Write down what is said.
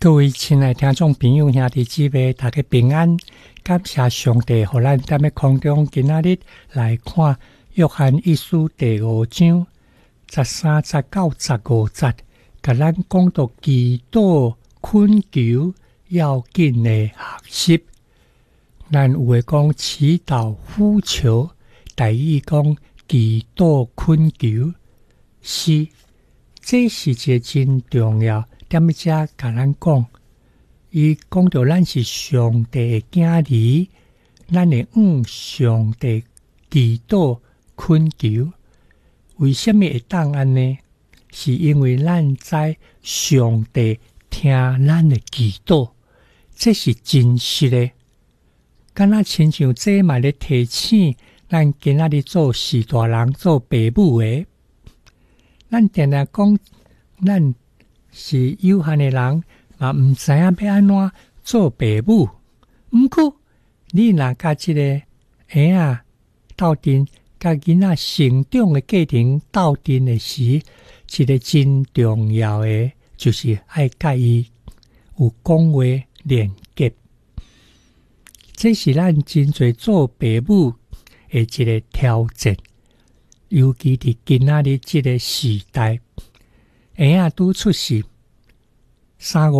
各位亲爱听众朋友兄弟姊妹，大家平安，感谢上帝互咱踮咧空中今仔日来看约翰一书第5章13、19、15节，甲咱讲到祈祷恳求要紧的学习。咱有诶讲祈祷呼求，台语讲祈祷恳求，是这是一个真重要。踮咧遮甲咱讲，伊讲到咱是上帝的囝儿，咱会向上帝祈祷恳求。为什么会当安呢？是因为咱知上帝听咱的祈祷，这是真实的。敢若亲像这嘛咧提醒咱今仔日做士大人、做爸母的，咱定定讲，咱是有限的人，嘛毋知影要安怎做爸母。毋过，你若甲即个婴仔斗阵，甲囡仔成长的过程斗阵的时，一个真重要的，就是爱甲伊有讲话连结。这是咱真侪做爸母的一个挑战，尤其伫今仔日这个时代。婴仔拄出世，3、